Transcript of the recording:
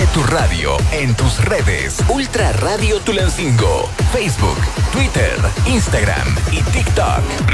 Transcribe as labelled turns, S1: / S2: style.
S1: tu radio en tus redes. Ultra Radio Tulancingo. Facebook, Twitter, Instagram y TikTok.